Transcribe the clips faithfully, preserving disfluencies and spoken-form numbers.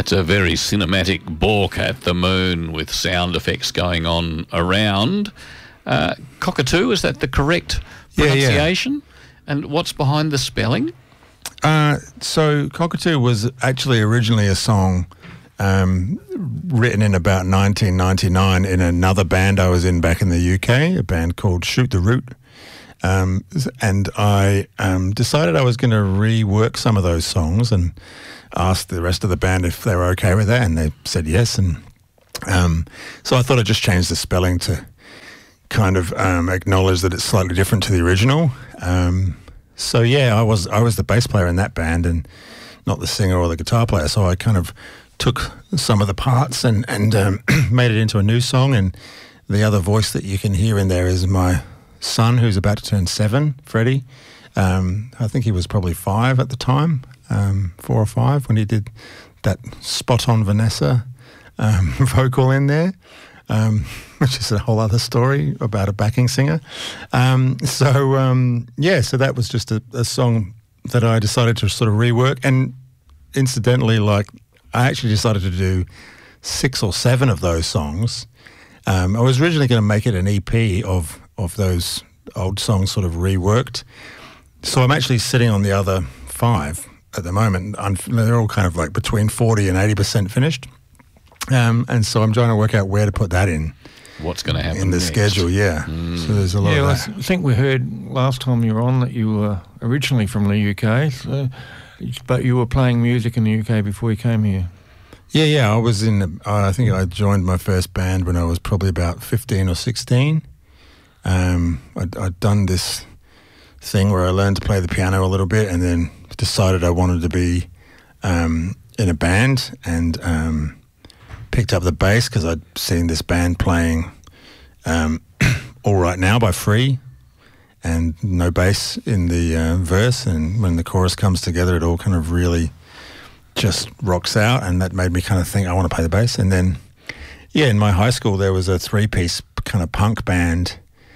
That's a very cinematic balk at the moon with sound effects going on around. Uh, cockatoo, is that the correct pronunciation? Yeah, yeah. And what's behind the spelling? Uh, so Cockatoo was actually originally a song um, written in about nineteen ninety-nine in another band I was in back in the U K, a band called Shoot the Root. Um, and I um, decided I was going to rework some of those songs and asked the rest of the band if they were okay with that, and they said yes. And um, so I thought I'd just change the spelling to kind of um, acknowledge that it's slightly different to the original. Um, so yeah, I was I was the bass player in that band and not the singer or the guitar player. So I kind of took some of the parts and and um, made it into a new song. And the other voice that you can hear in there is my son, who's about to turn seven, Freddie. Um, I think he was probably five at the time. Um, four or five when he did that spot-on Vanessa um, vocal in there, um, which is a whole other story about a backing singer. Um, so, um, yeah, so that was just a, a song that I decided to sort of rework. And incidentally, like, I actually decided to do six or seven of those songs. Um, I was originally going to make it an E P of, of those old songs sort of reworked. So I'm actually sitting on the other five at the moment. They're all kind of like between forty and eighty percent finished. Um, and so I'm trying to work out where to put that in. What's going to happen in the next. schedule, yeah. Mm. So there's a lot yeah, of that. I think we heard last time you were on that you were originally from the U K, so, but you were playing music in the U K before you came here. Yeah, yeah. I was in, the, uh, I think I joined my first band when I was probably about fifteen or sixteen. Um, I'd, I'd done this thing where I learned to play the piano a little bit and then decided I wanted to be um, in a band, and um, picked up the bass because I'd seen this band playing um, All Right Now by Free, and no bass in the uh, verse, and when the chorus comes together it all kind of really just rocks out, and that made me kind of think I want to play the bass. And then yeah, in my high school there was a three-piece kind of punk band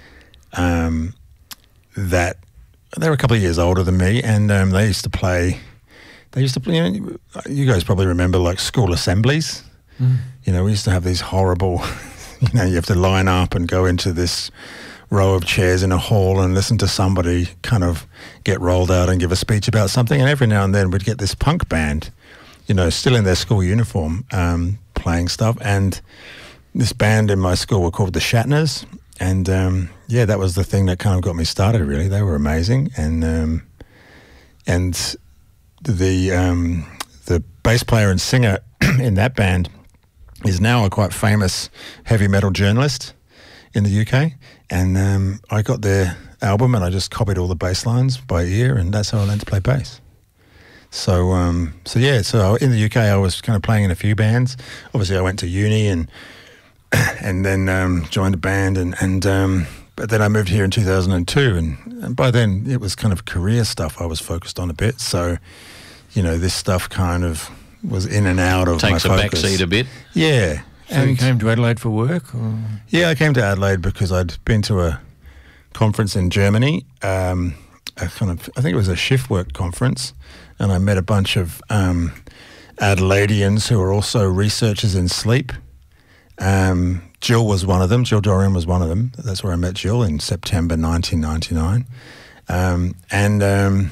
um, that they were a couple of years older than me, and um, they used to play, they used to play, you know, you guys probably remember like school assemblies. Mm. You know, we used to have these horrible, you know, you have to line up and go into this row of chairs in a hall and listen to somebody kind of get rolled out and give a speech about something. And every now and then we'd get this punk band, you know, still in their school uniform, um, playing stuff. And this band in my school were called the Shatners. And um, yeah, that was the thing that kind of got me started, really. They were amazing. And um, and the um, the bass player and singer in that band is now a quite famous heavy metal journalist in the U K. And um, I got their album and I just copied all the bass lines by ear, and that's how I learned to play bass. So, um, so yeah, so in the U K I was kind of playing in a few bands. Obviously I went to uni and and then um, joined a band, and, and um, but then I moved here in two thousand two, and, and by then it was kind of career stuff I was focused on a bit. So, you know, this stuff kind of was in and out of Takes my a focus. backseat a bit. Yeah. So and you came to Adelaide for work? Or? Yeah, I came to Adelaide because I'd been to a conference in Germany, um, a kind of, I think it was a shift work conference, and I met a bunch of um, Adelaideans who were also researchers in sleep. Um, Jill was one of them. Jill Dorian was one of them. That's where I met Jill in September nineteen ninety-nine. Um, and um,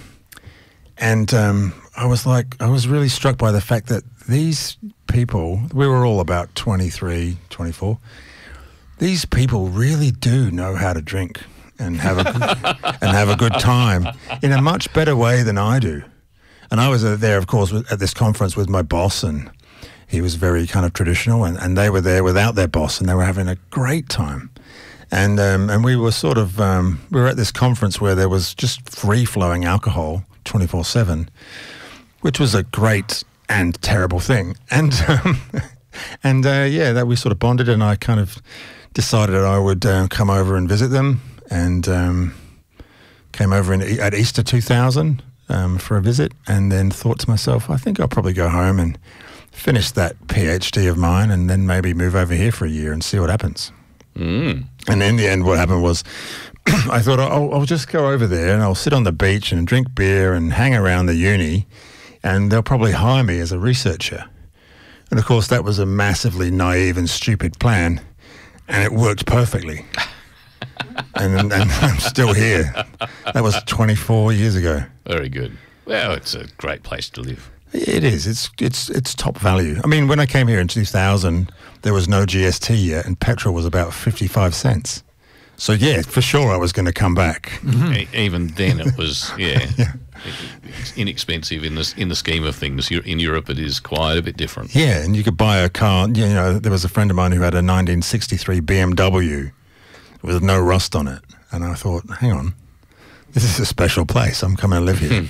and um, I was like, I was really struck by the fact that these people, we were all about twenty-three, twenty-four. These people really do know how to drink and have a good, and have a good time in a much better way than I do. And I was uh, there, of course, at this conference with my boss, and he was very kind of traditional, and, and they were there without their boss, and they were having a great time. And um, and we were sort of, um, we were at this conference where there was just free-flowing alcohol twenty-four seven, which was a great and terrible thing. And, um, and uh, yeah, that we sort of bonded, and I kind of decided I would uh, come over and visit them, and um, came over in, at Easter two thousand um, for a visit, and then thought to myself, I think I'll probably go home and finish that PhD of mine, and then maybe move over here for a year and see what happens. Mm. And in the end, what happened was I thought, I'll, I'll just go over there and I'll sit on the beach and drink beer and hang around the uni, and they'll probably hire me as a researcher. And of course, that was a massively naive and stupid plan, and it worked perfectly. and, and, and I'm still here. That was twenty-four years ago. Very good. Well, it's a great place to live. It is. It's it's it's top value. I mean, when I came here in two thousand, there was no G S T yet, and petrol was about fifty-five cents. So yeah, for sure, I was going to come back. Mm-hmm. E- even then, it was yeah, yeah. It's inexpensive in the in the scheme of things. In Europe, it is quite a bit different. Yeah, and you could buy a car. You know, there was a friend of mine who had a nineteen sixty-three B M W with no rust on it, and I thought, hang on, this is a special place. I'm coming to live here.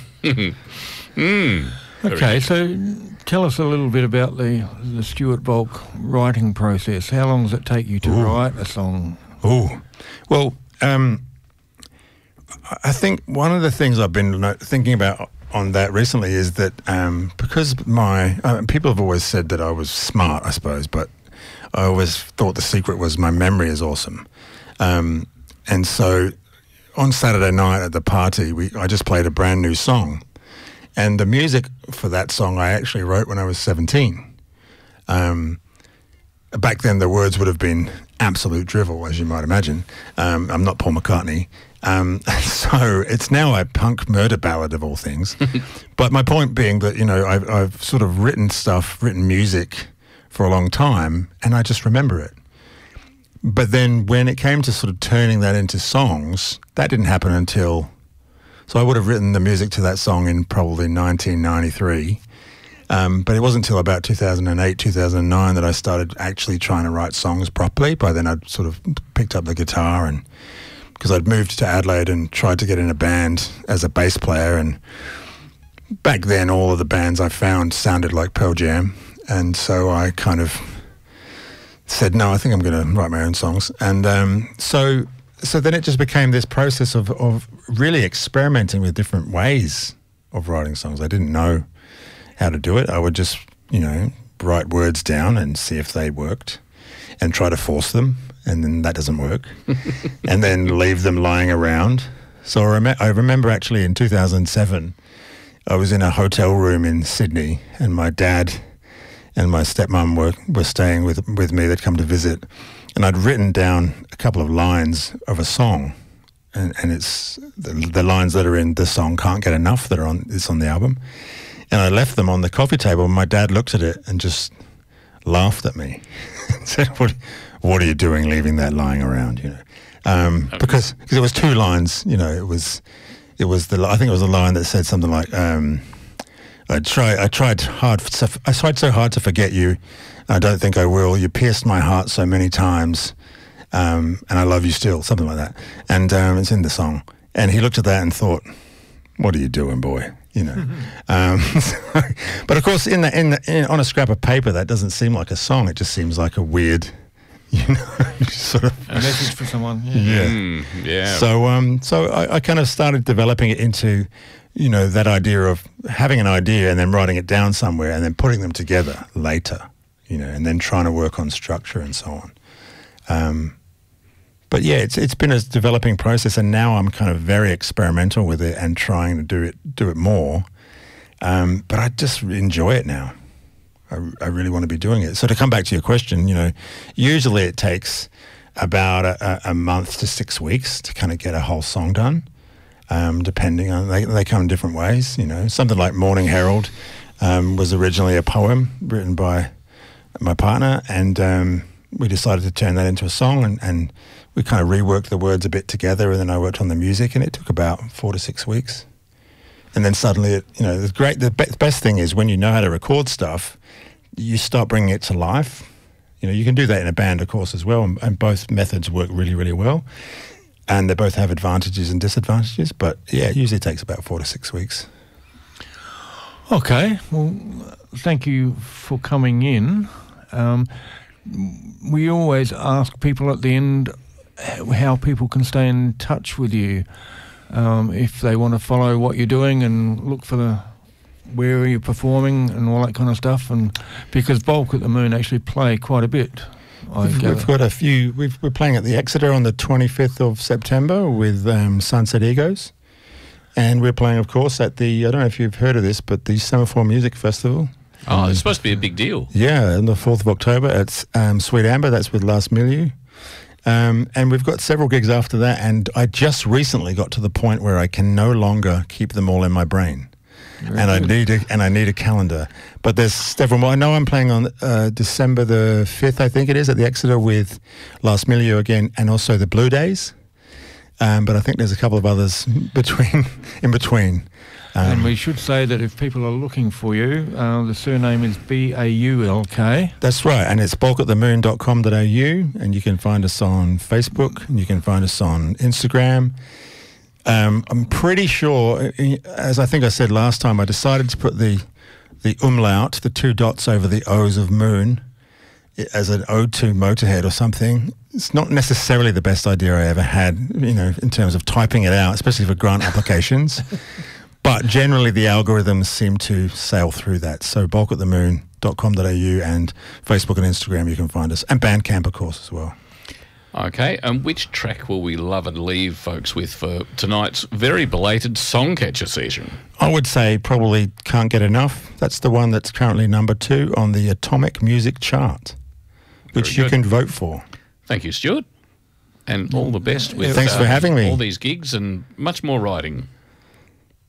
mm. Okay, so tell us a little bit about the the Stuart Volk writing process. How long does it take you to Ooh. write a song? Oh, well, um, I think one of the things I've been thinking about on that recently is that um, because my uh, people have always said that I was smart, I suppose, but I always thought the secret was my memory is awesome. Um, and so on Saturday night at the party, we I just played a brand new song. And the music for that song I actually wrote when I was seventeen. Um, back then the words would have been absolute drivel, as you might imagine. Um, I'm not Paul McCartney. Um, so it's now a punk murder ballad of all things. But my point being that, you know, I've, I've sort of written stuff, written music for a long time, and I just remember it. But then when it came to sort of turning that into songs, that didn't happen until... So I would have written the music to that song in probably nineteen ninety-three. Um, but it wasn't until about two thousand eight, two thousand nine that I started actually trying to write songs properly. By then I'd sort of picked up the guitar, and because I'd moved to Adelaide and tried to get in a band as a bass player. And back then all of the bands I found sounded like Pearl Jam. And so I kind of said, no, I think I'm going to write my own songs. And um, so... So then it just became this process of, of really experimenting with different ways of writing songs. I didn't know how to do it. I would just, you know, write words down and see if they worked and try to force them, and then that doesn't work. And then leave them lying around. So I, rem- I remember actually in two thousand seven, I was in a hotel room in Sydney, and my dad and my stepmom were, were staying with, with me. They'd come to visit. And I'd written down a couple of lines of a song, and, and it's the, the lines that are in the song Can't Get Enough that are on it's on the album. And I left them on the coffee table, and my dad looked at it and just laughed at me and said, what, what are you doing leaving that lying around, you know? Um, because because it was two lines, you know, it was, it was the, I think it was a line that said something like, um, I try, I tried hard, I tried so hard to forget you. I don't think I will. You pierced my heart so many times, um, and I love you still, something like that. And um, it's in the song. And he looked at that and thought, what are you doing, boy? You know. um, so, but of course, in the, in the, in, on a scrap of paper, that doesn't seem like a song. It just seems like a weird, you know, sort of... A message for someone. Yeah. Yeah. Mm, yeah. So, um, so I, I kind of started developing it into... you know, that idea of having an idea and then writing it down somewhere and then putting them together later, you know, and then trying to work on structure and so on. Um, but yeah, it's it's been a developing process, and now I'm kind of very experimental with it and trying to do it do it more. Um, but I just enjoy it now. I, I really want to be doing it. So to come back to your question, you know, usually it takes about a, a month to six weeks to kind of get a whole song done. Um, depending on, they, they come in different ways, you know. Something like Morning Herald um, was originally a poem written by my partner, and um, we decided to turn that into a song, and, and we kind of reworked the words a bit together, and then I worked on the music, and it took about four to six weeks. And then suddenly, it, you know, the great, the be- best thing is when you know how to record stuff, you start bringing it to life. You know, you can do that in a band, of course, as well, and, and both methods work really, really well. And they both have advantages and disadvantages, but yeah, it usually takes about four to six weeks. Okay, well, thank you for coming in. Um, we always ask people at the end how people can stay in touch with you, um, if they want to follow what you're doing and look for the where are you performing and all that kind of stuff. And because Volk at the Moon actually play quite a bit. We've, we've got a few. We've, we're playing at the Exeter on the twenty-fifth of September with um, Sunset Egos, and we're playing, of course, at the. I don't know if you've heard of this, but the Semaphore Music Festival Oh, it's supposed to be a big deal. Yeah, on the fourth of October, it's um, Sweet Amber, that's with Last Milieu. Um, and we've got several gigs after that, and I just recently got to the point where I can no longer keep them all in my brain. Very and good. I need a and I need a calendar. But there's several more. I know I'm playing on uh, December the fifth, I think it is, at the Exeter with Last Milieu again, and also the Blue Days. Um, but I think there's a couple of others between in between. Um, and we should say that if people are looking for you, uh, the surname is B A U L K. That's right, and it's bulk at the moon dot com dot a u, and you can find us on Facebook, and you can find us on Instagram. Um, I'm pretty sure, as I think I said last time, I decided to put the the umlaut, the two dots over the O's of moon, as an ode to Motorhead or something. It's not necessarily the best idea I ever had, you know, in terms of typing it out, especially for grant applications. But generally the algorithms seem to sail through that. So bulk at the moon dot com dot a u and Facebook and Instagram you can find us. And Bandcamp, of course, as well. Okay, and which track will we love and leave folks with for tonight's very belated Songcatcher session? I would say probably Can't Get Enough. That's the one that's currently number two on the Atomic Music Chart, which you can vote for. Thank you, Stuart. And all the best with Thanks uh, for having me. all these gigs and much more writing.